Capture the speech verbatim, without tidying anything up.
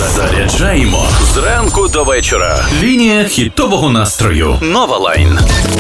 Заряджаємо зранку до вечора. Лінія хітового настрою. Нова Лайн.